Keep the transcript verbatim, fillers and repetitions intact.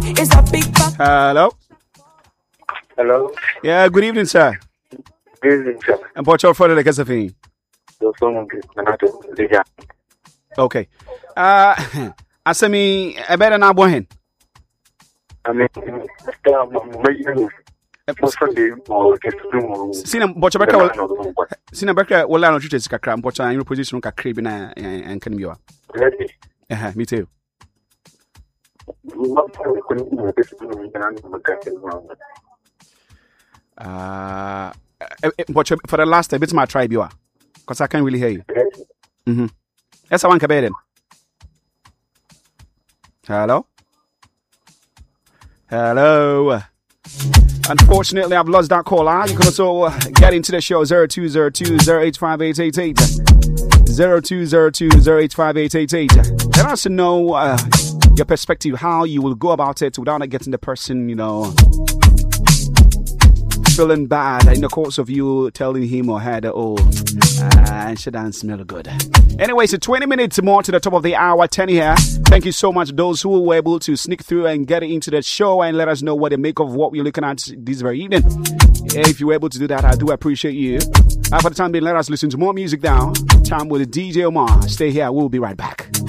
It's a big fuck. Hello. Hello. Yeah, good evening, sir. Good evening, sir. And what's your father like as a thing? Okay. Uh, Asami, I better not go ahead. I mean, Sina bocha baka wala Sina baka wala no chute sikakra bocha in position ka crib na en kan miwa. Eh, me too. Uh, bocha for the last time it's my tribe you are. Cause I can't really hear you. Mhm. That's one ka beden. Hello? Hello? Unfortunately, I've lost that caller. You can also uh, get into the show zero two zero two zero eight five eight eight eight. zero two zero two zero eight five eight eight eight. Let us know uh, your perspective, how you will go about it without getting the person, you know, feeling bad in the course of you telling him or her that, oh, uh, she doesn't smell good. Anyway, so twenty minutes more to the top of the hour, ten here. Thank you so much those who were able to sneak through and get into the show and let us know what they make of what we're looking at this very evening. If you were able to do that, I do appreciate you. Uh, for the time being, let us listen to more music now. Time with D J Omar. Stay here. We'll be right back.